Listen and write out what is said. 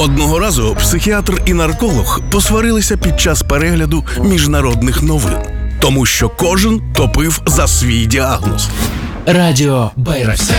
Одного разу психіатр і нарколог посварилися під час перегляду міжнародних новин, тому що кожен топив за свій діагноз. Радіо Байрактар.